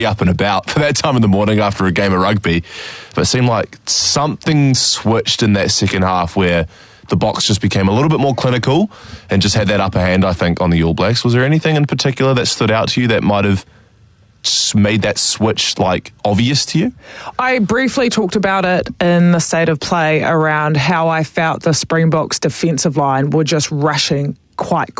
up and about for that time in the morning after a game of rugby. But it seemed like something switched in that second half where the Boks just became a little bit more clinical and just had that upper hand, I think, on the All Blacks. Was there anything in particular that stood out to you that might have made that switch obvious to you? I briefly talked about it in the State of Play around how I felt the Springboks defensive line were just rushing quite